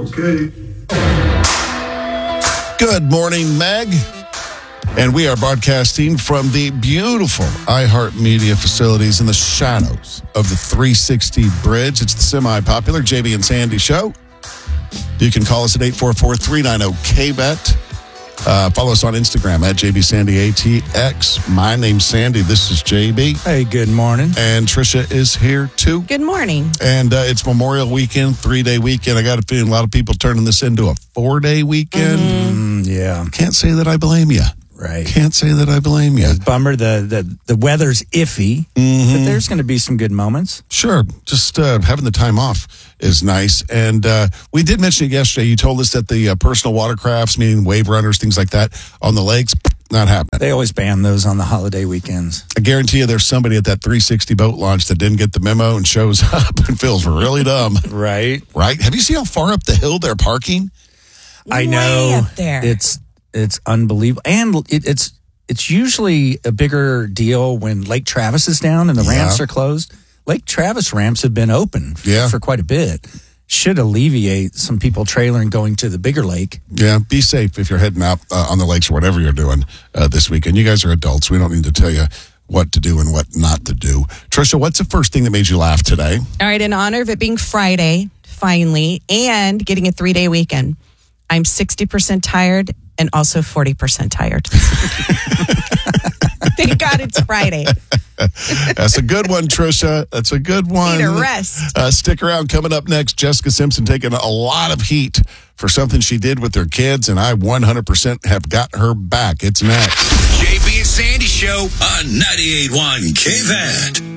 Okay. Good morning, Meg. And we are broadcasting from the beautiful iHeartMedia facilities in the shadows of the 360 Bridge. It's the semi-popular JB and Sandy Show. You can call us at 844-390-KBET. Follow us on Instagram at JBSandyATX. My name's Sandy. This is JB. Hey, good morning. And Trisha is here, too. Good morning. And it's Memorial Weekend, 3-day weekend. I got a feeling a lot of people turning this into a 4-day weekend. Yeah. Can't say that I blame you. Right. Can't say that I blame you. Bummer, the weather's iffy, but there's going to be some good moments. Sure. Just having the time off is nice. And we did mention it yesterday. You told us that the personal watercrafts, meaning wave runners, things like that, on the lakes, not happening. They always ban those on the holiday weekends. I guarantee you there's somebody at that 360 boat launch that didn't get the memo and shows up and feels really dumb. Right. Right? Have you seen how far up the hill they're parking? I know. Way up there. It's unbelievable. And it's usually a bigger deal when Lake Travis is down and the ramps are closed. Lake Travis ramps have been open for quite a bit. Should alleviate some people trailering going to the bigger lake. Yeah, be safe if you're heading out on the lakes or whatever you're doing this weekend. You guys are adults. We don't need to tell you what to do and what not to do. Trisha, what's the first thing that made you laugh today? All right, in honor of it being Friday, finally, and getting a 3-day weekend, I'm 60% tired and also 40% tired. Thank God it's Friday. That's a good one, Trisha. That's a good one. Need a rest. Stick around. Coming up next, Jessica Simpson taking a lot of heat for something she did with her kids, and I 100% have got her back. It's next. JB and Sandy Show on 98.1 KVAD.